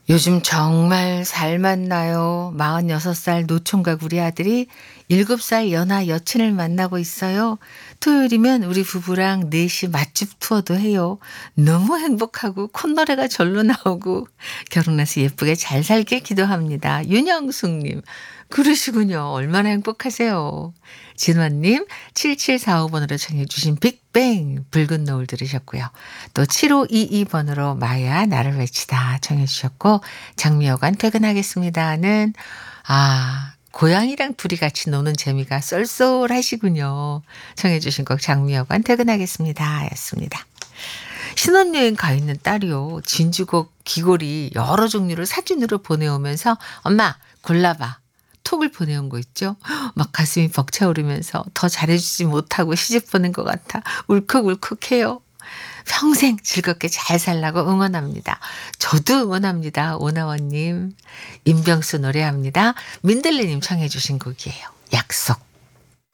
요즘 정말 살만 나요. 46살 노총각 우리 아들이 7살 연하 여친을 만나고 있어요. 토요일이면 우리 부부랑 4시 맛집 투어도 해요. 너무 행복하고 콧노래가 절로 나오고 결혼해서 예쁘게 잘 살길 기도합니다. 윤영숙님, 그러시군요. 얼마나 행복하세요. 진화님, 7745번으로 청해주신 빅뱅 붉은 노을 들으셨고요. 또 7522번으로 마야 나를 외치다 청해주셨고, 장미여관 퇴근하겠습니다는 고양이랑 둘이 같이 노는 재미가 쏠쏠하시군요. 청해주신 곡 장미여관 퇴근하겠습니다 였습니다. 신혼여행 가 있는 딸이요. 진주곡 귀걸이 여러 종류를 사진으로 보내오면서 엄마 골라봐. 톡을 보내온 거 있죠. 막 가슴이 벅차오르면서 더 잘해주지 못하고 시집 보낸 것 같아 울컥울컥해요. 평생 즐겁게 잘 살라고 응원합니다. 저도 응원합니다. 오나원님. 임병수 노래합니다. 민들레님 청해 주신 곡이에요. 약속.